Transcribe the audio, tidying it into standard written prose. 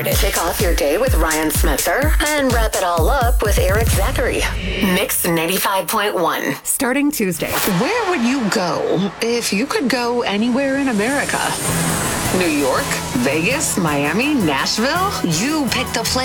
Kick off your day with Ryan Smether and wrap it all up with Eric Zachary. Mix 95.1. Starting Tuesday. Where would you go if you could go anywhere in America? New York? Vegas? Miami? Nashville? You pick the place.